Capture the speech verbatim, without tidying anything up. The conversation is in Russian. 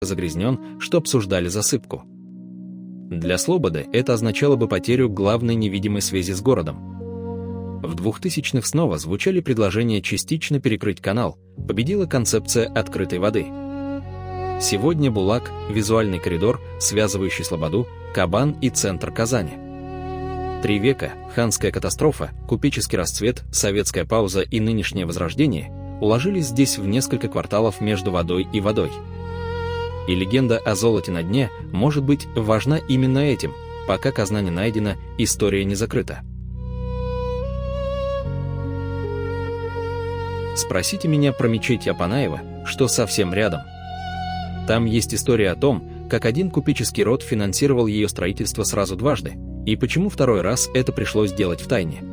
загрязнен, что обсуждали засыпку. Для Слободы это означало бы потерю главной невидимой связи с городом. В двухтысячных снова звучали предложения частично перекрыть канал, победила концепция открытой воды. Сегодня Булак – визуальный коридор, связывающий Слободу, Кабан и центр Казани. Три века, ханская катастрофа, купеческий расцвет, советская пауза и нынешнее возрождение уложились здесь в несколько кварталов между водой и водой. И легенда о золоте на дне может быть важна именно этим, пока казна не найдена, история не закрыта. Спросите меня про мечеть Апанаева, что совсем рядом. Там есть история о том, как один купеческий род финансировал ее строительство сразу дважды, и почему второй раз это пришлось делать втайне.